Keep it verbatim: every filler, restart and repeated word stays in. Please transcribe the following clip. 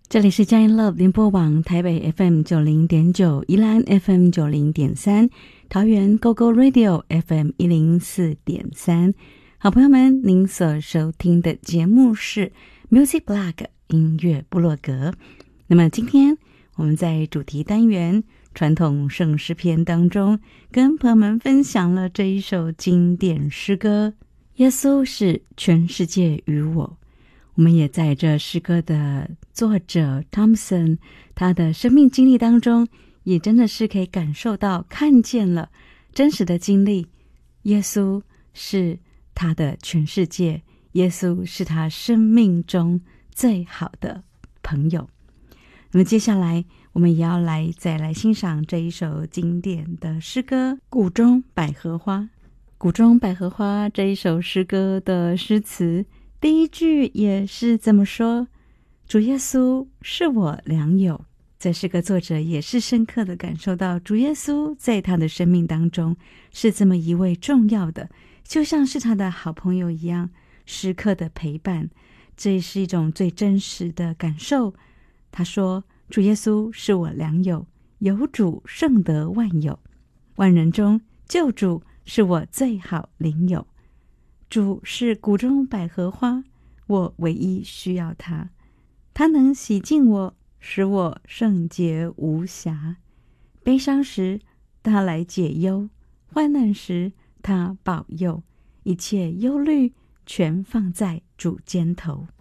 这里是佳音 Love 联播网台北 F M 九零点九，宜兰 F M 九零点三，桃园 Go Go Radio F M 一零四点三。好朋友们，您所收听的节目是 Music Blog 音乐部落格。那么今天我们在主题单元传统圣诗篇当中，跟朋友们分享了这一首经典诗歌，耶稣是全世界与我。我们也在这诗歌的作者 Thompson 他的生命经历当中，也真的是可以感受到看见了真实的经历，耶稣是他的全世界，耶稣是他生命中最好的朋友。那么接下来我们也要来再来欣赏这一首经典的诗歌《谷中百合花》。《谷中百合花》这一首诗歌的诗词，第一句也是这么说：主耶稣是我良友。这诗歌作者也是深刻地感受到主耶稣在他的生命当中是这么一位重要的，就像是他的好朋友一样，时刻的陪伴。这是一种最真实的感受。他说，主耶稣是我良友，有主胜得万有，万人中救主是我最好邻友。主是谷中百合花，我唯一需要他，他能洗净我，使我圣洁无瑕。悲伤时他来解忧，患难时他保佑，一切忧虑全放在主肩头。